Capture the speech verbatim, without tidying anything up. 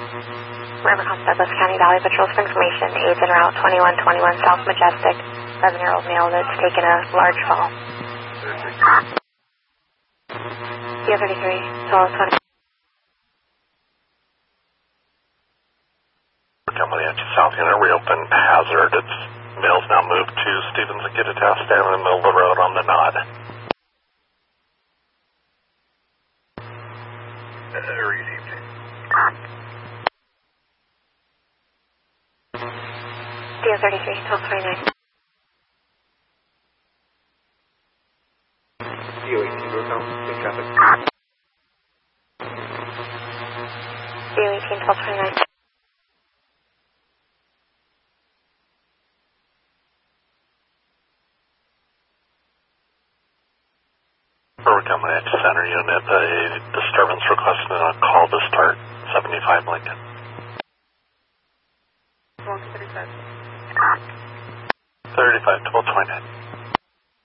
River Coast, Douglas County Valley Patrol for information. Aids en route twenty-one twenty-one South Majestic. eleven-year-old male that's taken a large fall. D thirty-three, twelve twenty. Coming into South Unit, reopen hazard. It's male's now moved to Stevens and Kittitas, down in the middle of the road on the nod. Uh, received. D thirty-three, twelve twenty-nine. D eighteen, go down, in traffic. D eighteen, twelve twenty-nine. We're coming into Center Unit, a disturbance request and a call to start, seventy-five Lincoln. thirty-five. thirty-five, twelve twenty-nine.